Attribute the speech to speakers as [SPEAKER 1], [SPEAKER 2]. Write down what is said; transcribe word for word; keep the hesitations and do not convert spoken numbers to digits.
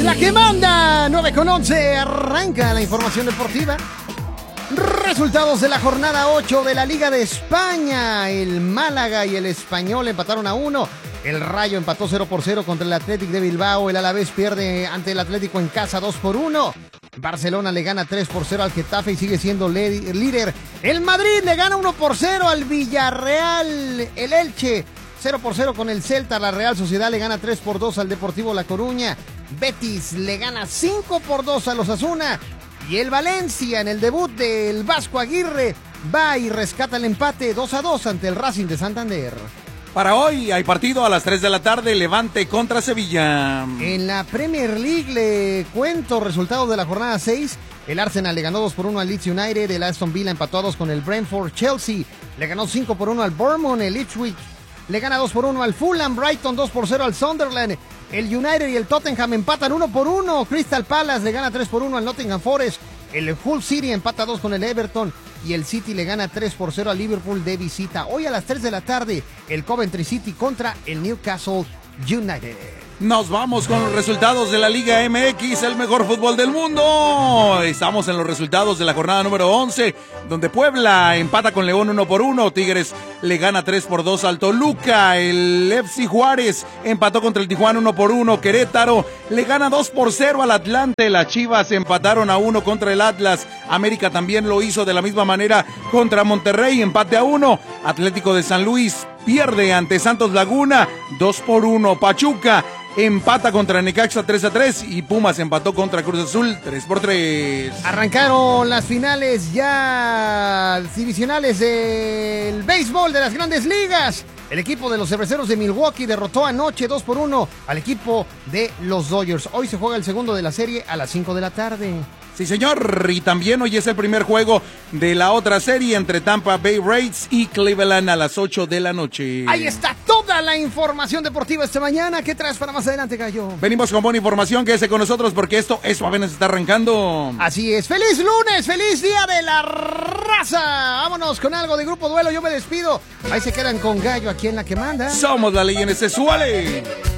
[SPEAKER 1] La que manda, nueve con once, arranca la información deportiva. Resultados de la jornada ocho de la Liga de España. El Málaga y el Español empataron a uno. El Rayo empató cero por cero contra el Athletic de Bilbao. El Alavés pierde ante el Atlético en casa dos por uno. Barcelona le gana tres por cero al Getafe y sigue siendo líder. El Madrid le gana uno por cero al Villarreal. El Elche cero por cero con el Celta. La Real Sociedad le gana tres por dos al Deportivo La Coruña. Betis le gana cinco por dos a los Osasuna. Y el Valencia, en el debut del Vasco Aguirre, va y rescata el empate dos a dos ante el Racing de Santander.
[SPEAKER 2] Para hoy hay partido a las tres de la tarde, Levante contra Sevilla.
[SPEAKER 1] En la Premier League le cuento resultados de la jornada seis. El Arsenal le ganó dos por uno al Leeds United. El Aston Villa empató a dos con el Brentford. Chelsea le ganó cinco por uno al Bournemouth. El Ipswich le gana dos por uno al Fulham. Brighton dos por cero al Sunderland. El United y el Tottenham empatan uno por uno. Crystal Palace le gana tres por uno al Nottingham Forest. El Hull City empata dos con el Everton. Y el City le gana tres por cero al Liverpool de visita. Hoy a las tres de la tarde, el Coventry City contra el Newcastle United.
[SPEAKER 2] Nos vamos con los resultados de la Liga M X, el mejor fútbol del mundo. Estamos en los resultados de la jornada número once, donde Puebla empata con León uno por uno. Tigres le gana tres por dos al Toluca. El F C Juárez empató contra el Tijuana uno por uno. Querétaro le gana dos por cero al Atlante. Las Chivas empataron a uno contra el Atlas. América también lo hizo de la misma manera contra Monterrey, empate a uno. Atlético de San Luis pierde ante Santos Laguna dos por uno. Pachuca empata contra Necaxa tres a tres y Pumas empató contra Cruz Azul tres por tres.
[SPEAKER 1] Arrancaron las finales ya divisionales del béisbol de las Grandes Ligas. El equipo de los Cerveceros de Milwaukee derrotó anoche dos por uno al equipo de los Dodgers. Hoy se juega el segundo de la serie a las cinco de la tarde.
[SPEAKER 2] Sí, señor, y también hoy es el primer juego de la otra serie entre Tampa Bay Rays y Cleveland a las ocho de la noche.
[SPEAKER 1] Ahí está toda la información deportiva esta mañana. ¿Qué traes para más adelante, Gallo?
[SPEAKER 2] Venimos con buena información, quédese con nosotros porque esto, eso apenas está arrancando.
[SPEAKER 1] Así es, feliz lunes, feliz día de la raza. Vámonos con algo de Grupo Duelo, yo me despido. Ahí se quedan con Gallo aquí en La que manda.
[SPEAKER 2] Somos las leyendas sexuales.